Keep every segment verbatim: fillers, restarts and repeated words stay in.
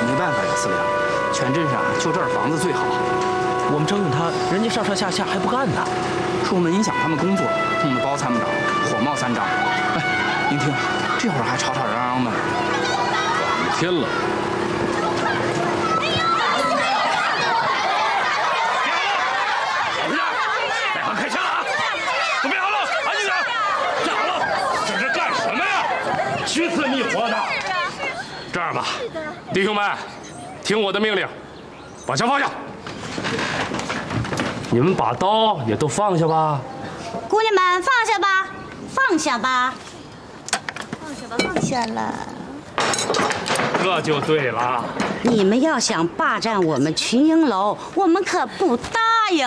没办法呀，司令，全镇上就这儿房子最好。 我们征用他，人家上上下下还不干呢， 说我们影响他们工作，弄得包参谋长火冒三丈。哎，您听，这会儿还吵吵嚷嚷的。 天了！ 别好了，开枪了啊！准备好了，安静点！站好了，这是干什么呀？虚死你活的！这样吧，弟兄们，听我的命令，把枪放下。你们把刀也都放下吧。 姑娘们，放下吧，放下吧，放下吧，放下了。 这就对了。 你们要想霸占我们群英楼，我们可不答应。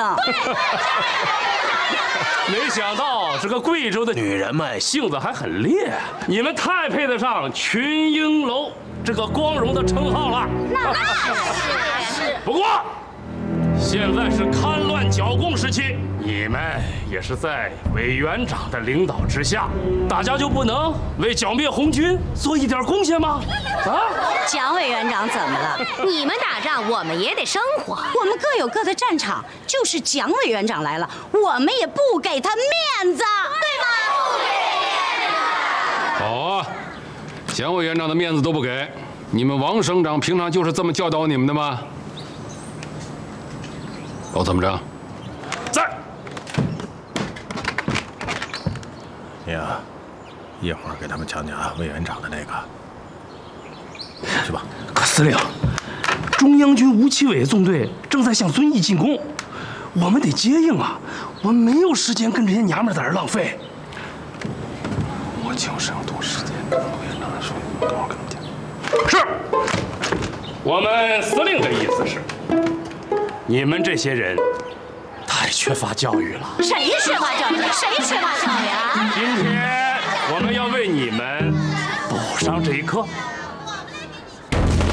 没想到这个贵州的女人们性子还很烈，你们太配得上群英楼这个光荣的称号了。 那是。 不过，现在是戡乱剿共时期，你们也是在委员长的领导之下，大家就不能为剿灭红军做一点贡献吗？啊！ 蒋委员长怎么了？ 你们打仗，我们也得生活。 我们各有各的战场，就是蒋委员长来了，我们也不给他面子，对吗？不给面子。 好啊，蒋委员长的面子都不给，你们王省长平常就是这么教导你们的吗？包参谋长， 在。 你啊，一会儿给他们讲讲委员长的那个，去吧。 可司令，中央军吴奇伟纵队正在向遵义进攻，我们得接应啊！我们没有时间跟这些娘们在这浪费。 我就是要多时间。委员长说，跟我跟他们讲。 是。我们司令的意思是。你们这些人太缺乏教育了。 谁缺乏教育？谁缺乏教育啊？ 今天我们要为你们补上这一课。